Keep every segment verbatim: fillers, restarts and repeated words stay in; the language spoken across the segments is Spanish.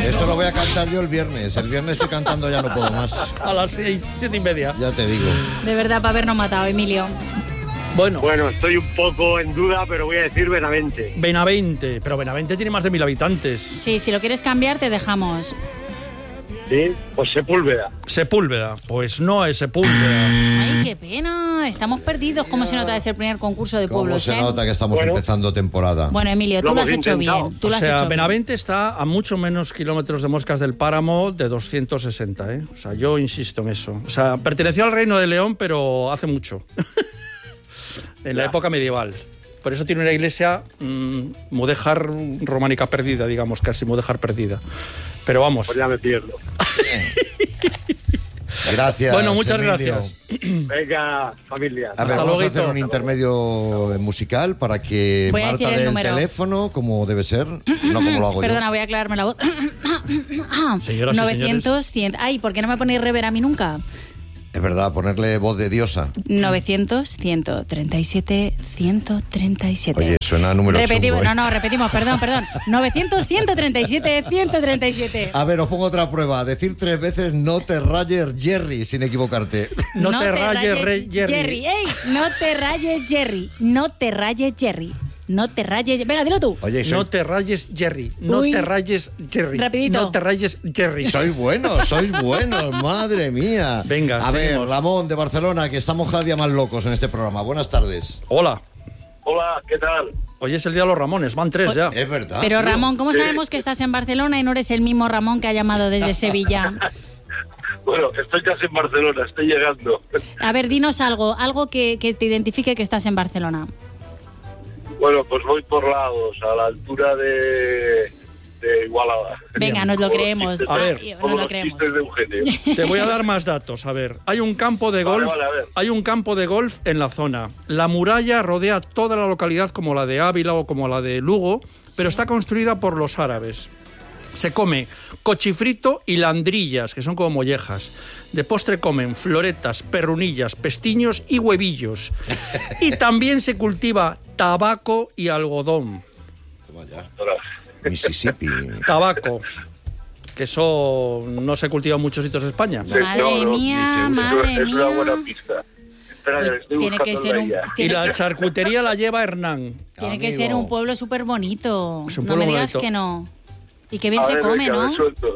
Esto lo voy a cantar yo el viernes. El viernes estoy cantando, ya no puedo más. A las seis, siete y media. Ya te digo. De verdad, para habernos matado, Emilio. Bueno. Bueno, estoy un poco en duda, pero voy a decir Benavente. Benavente, pero Benavente tiene más de mil habitantes. Sí, si lo quieres cambiar, te dejamos. Sí, pues Sepúlveda. Sepúlveda, pues no es Sepúlveda. Ay, qué pena. Estamos perdidos. ¿Cómo se nota ese primer concurso de ¿Cómo pueblos? se eh? nota que estamos Bueno. empezando temporada? Bueno, Emilio, Lo tú lo has hemos hecho intentado. bien. Tú O lo has sea, hecho Benavente está a mucho menos kilómetros de Moscas del Páramo de doscientos sesenta, ¿eh? O sea, yo insisto en eso. O sea, perteneció al Reino de León, pero hace mucho. En la época medieval. Por eso tiene una iglesia mmm, mudéjar románica perdida, digamos, casi mudéjar perdida. Pero vamos. Pues ya me pierdo. Gracias. Bueno, muchas Emilio. gracias. Venga, familia. A ver, Hasta vamos luego. a hacer un intermedio musical para que Voy a Marta decir el dé el número. teléfono, como debe ser, no como lo hago Perdona, yo. voy a aclararme la voz. Señoras y novecientos, cien. Ay, ¿por qué no me ponéis rever a mí nunca? Es verdad, ponerle voz de diosa. novecientos, ciento treinta y siete, ciento treinta y siete. Oye, suena a número Repetimos, chungo, ¿eh? no, no, repetimos, perdón, perdón. novecientos, ciento treinta y siete, ciento treinta y siete. A ver, os pongo otra prueba. Decir tres veces no te rayes Jerry, sin equivocarte. No, te rayes, Rey Jerry. ¡Ey! No te rayes, Jerry. No te rayes, Jerry. No te rayes. Venga, dilo tú. Oye, soy, No te rayes, Jerry. No Uy. te rayes, Jerry. Rapidito. No te rayes, Jerry. sois buenos, sois buenos, madre mía. Venga, A ver, seguimos. Ramón de Barcelona, que estamos cada día más locos en este programa. Buenas tardes. Hola. Hola, ¿qué tal? Hoy es el día de los Ramones, van tres ya. Es verdad. Pero tío. Ramón, ¿cómo Sí. sabemos que estás en Barcelona y no eres el mismo Ramón que ha llamado desde Sevilla? Bueno, estoy casi en Barcelona, estoy llegando. A ver, dinos algo, algo que, que te identifique que estás en Barcelona. Bueno, pues voy por lados, a la altura de, de Igualada. Venga, nos lo Como los creemos. chistes A de- ver, Ay, como nos lo los creemos. chistes de Eugenio. Te voy a dar más datos. A ver, hay un campo de Vale, golf. vale, a ver. Hay un campo de golf en la zona. La muralla rodea toda la localidad como la de Ávila o como la de Lugo, pero está construida por los árabes. Se come cochifrito y landrillas, que son como mollejas. De postre comen floretas, perrunillas, pestiños y huevillos. Y también se cultiva tabaco y algodón. Toma ya. Mississippi. Tabaco, que eso no se cultiva en muchos sitios de España. Madre No, no, mía, ni se usa. madre es una mía. buena pista. Espera, que estoy Tiene que buscando ser la un- guía. Y tiene la que- charcutería la lleva Hernán. Tiene que Amigo. ser un pueblo súper bonito. Es un No me pueblo digas bonito. que no. Y que bien A se ver, come, venga, ¿no? me suelto.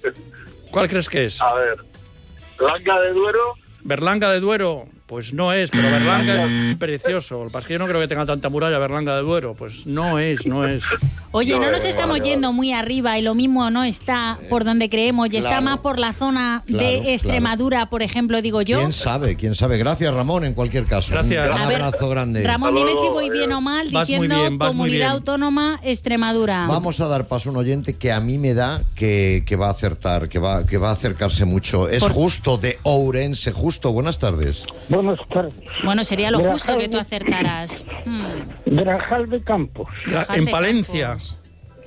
¿Cuál crees que es? A ver, Blanca de Duero, Berlanga de Duero, pues no es, pero Berlanga es precioso. El que pasa es que yo no creo que tenga tanta muralla Berlanga de Duero, pues no es, no es. Oye, no No, nos eh, estamos vale, yendo vale. muy arriba y lo mismo no está por donde creemos y está claro. más por la zona Claro, de Extremadura, por ejemplo, digo yo. ¿Quién sabe? ¿Quién sabe? Gracias, Ramón, en cualquier caso. Gracias. Un gran A ver, abrazo grande. Ramón, dime si voy Hasta bien luego, o mal Vas muy diciendo bien, vas muy Comunidad bien. Autónoma Extremadura. Vamos a dar paso a un oyente que a mí me da que, que va a acertar, que va, que va a acercarse mucho. Es Por- Justo de Ourense. Justo, buenas tardes. Buenas tardes. Bueno, sería lo Grajal justo que tú de- acertaras. Hmm, Grajal de Campos. Grajal En de Palencia. Campos.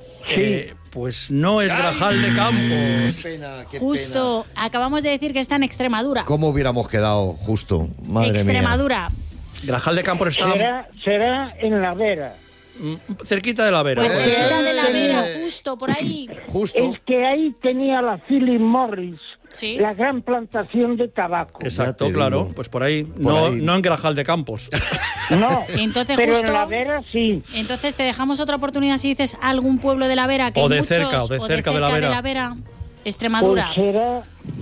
Eh, pues no es Grajal de Campos. pena, qué Justo, acabamos de decir que está en Extremadura. ¿Cómo hubiéramos quedado, Justo? Madre mía. Extremadura. Grajal de Campos está Será, será en la Vera. mm, cerquita de la Vera. Pues Eh, cerquita de la eh, Vera, justo por ahí. Justo. Es que ahí tenía la Philip Morris Sí. la gran plantación de tabaco. Exacto, Ya te claro. digo. Pues por ahí. Por no, ahí. no en Grajal de Campos. No, Entonces, pero justo- en la Vera sí. Entonces te dejamos otra oportunidad si dices algún pueblo de la Vera que O hay de muchos, cerca, o de cerca de la Vera. Vera. Pues Extremadura. será,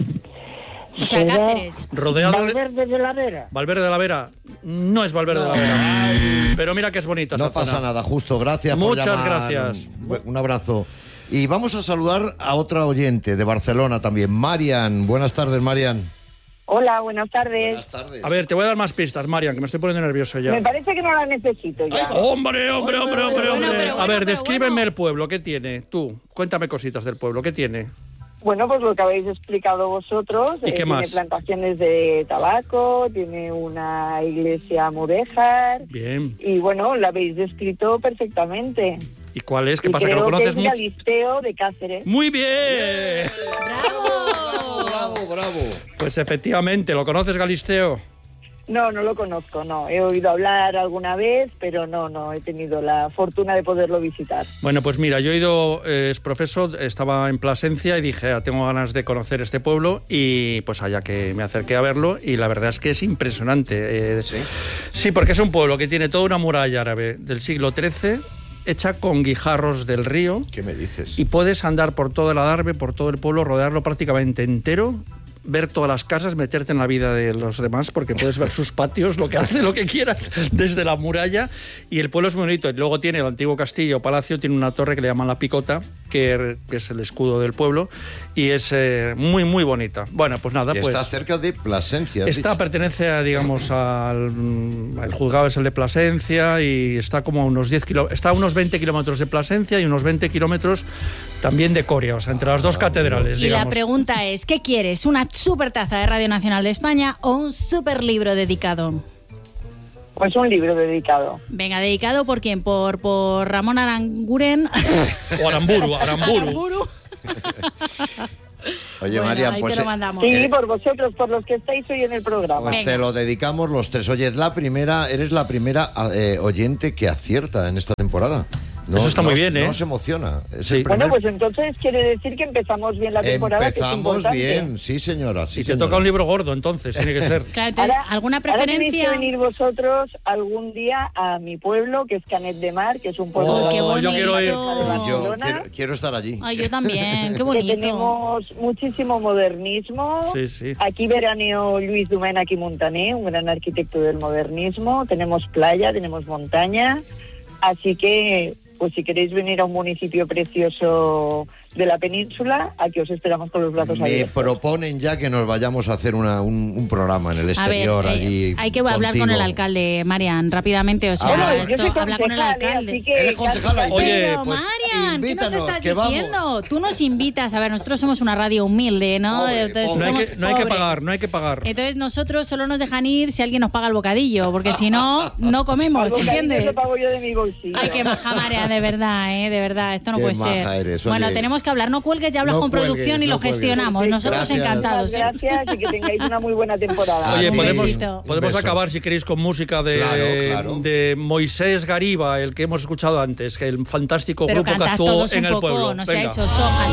O sea, será Cáceres. Rodeado de. Valverde de la Vera. Valverde de la Vera. No es Valverde de la Vera. Pero mira que es bonita No esa pasa zona. nada, Justo. Gracias Muchas por llamar. gracias. Un abrazo. Y vamos a saludar a otra oyente de Barcelona también. Marian. Buenas tardes, Marian. Hola, buenas tardes. Buenas tardes. A ver, te voy a dar más pistas, Marian, que me estoy poniendo nervioso ya. Me parece que no la necesito ya. Hombre, hombre, hombre, hombre, Bueno, hombre. pero A bueno, ver, pero descríbeme bueno. el pueblo. ¿Qué tiene? Tú, cuéntame cositas del pueblo. ¿Qué tiene? Bueno, pues lo que habéis explicado vosotros. ¿Y qué tiene más? plantaciones de tabaco, tiene una iglesia mudéjar Bien. y bueno, la habéis descrito perfectamente. ¿Y cuál es? ¿Qué y pasa? ¿Que creo lo conoces es mucho? Galisteo de Cáceres. Muy bien. ¡Bravo! Bravo, bravo. Pues efectivamente, ¿lo conoces, Galisteo? No, no lo conozco, no. He oído hablar alguna vez, pero no, no he tenido la fortuna de poderlo visitar. Bueno, pues mira, yo he ido, eh, es profesor, estaba en Plasencia y dije, ah, tengo ganas de conocer este pueblo y pues allá que me acerqué a verlo y la verdad es que es impresionante. Eh, ¿Sí? Sí, porque es un pueblo que tiene toda una muralla árabe del siglo trece, hecha con guijarros del río. ¿Qué me dices? Y puedes andar por todo el Adarve, por todo el pueblo, rodearlo prácticamente entero, ver todas las casas, meterte en la vida de los demás, porque puedes ver sus patios, lo que hace, lo que quieras, desde la muralla. Y el pueblo es muy bonito. Y luego tiene el antiguo castillo o palacio, tiene una torre que le llaman La Picota, que, que es el escudo del pueblo, y es eh, muy, muy bonita. Bueno, pues nada, Que pues... está cerca de Plasencia. has Esta dicho. pertenece, a, digamos, al el juzgado es el de Plasencia y está como a unos diez kilómetros, está a unos veinte kilómetros de Plasencia y unos veinte kilómetros también de Coria, o sea, entre las dos catedrales, Y digamos. la pregunta es, ¿qué quieres? ¿Una super taza de Radio Nacional de España o un super libro dedicado? Pues un libro dedicado. Venga, ¿dedicado por quién? ¿Por, por Ramón Aranguren? O Aramburu, Aramburu. Aramburu. Oye, Bueno, Marian, ahí pues, te lo eh, mandamos. Sí, por vosotros, por los que estáis hoy en el programa. pues Venga. te lo dedicamos los tres. Oye, es la primera, eres la primera eh, oyente que acierta en esta temporada. No, Eso está no- muy bien, ¿eh? No se emociona. Es Sí. el primer- Bueno, pues entonces quiere decir que empezamos bien la temporada, que es Empezamos importante. bien, sí señora. Sí, Y te señora. toca un libro gordo, entonces, tiene que ser. Claro, entonces, Ahora- ¿alguna Ahora tenéis preferencia? que venir vosotros algún día a mi pueblo, que es Canet de Mar, que es un pueblo... Oh, qué yo bonito. quiero ir. de Yo Barcelona, quiero, quiero estar allí. Ay, yo también, qué que bonito. tenemos muchísimo modernismo. Sí, sí. Aquí veraneó Luis Domènech i Montaner, un gran arquitecto del modernismo. Tenemos playa, tenemos montaña. Así que, pues si queréis venir a un municipio precioso de la península, aquí os esperamos con los brazos Me abiertos. proponen ya que nos vayamos a hacer una- un, un programa en el A ver, exterior eh, allí. hay que hablar con contigo. el alcalde, Marian, rápidamente. O sea, Ah, Bueno, yo esto, soy habla con el concejal, ¿eh? alcalde. Así que Eres concejala. casi- Oye, Pero, pues, Marian, ¿qué nos invítanos, estás que vamos. diciendo? Tú nos invitas. A ver, nosotros somos una radio humilde, ¿no? Pobre, Entonces, pobre. No hay, somos que, no hay que pobres. pagar, no hay que pagar. Entonces nosotros solo nos dejan ir si alguien nos paga el bocadillo, porque si no, no comemos, Algo que ¿entiendes? lo pago yo de mi bolsillo. Ay, qué maja, Marian, de verdad, ¿eh? De verdad, esto no Qué puede maja ser. eres, Bueno, oye. tenemos que hablar, no cuelgues, ya hablas No con cuelgues, producción y no lo cuelgues. gestionamos. Nosotros Gracias. encantados. ¿eh? Gracias y que tengáis una muy buena temporada. Ah, Oye, un podemos, besito. podemos Un beso. acabar, si queréis, con música de, Claro, claro. de Moisés Gariba, el que hemos escuchado antes, que el fantástico Pero grupo que cantad actuó todos en un el poco, pueblo. no Venga. seáis osoja.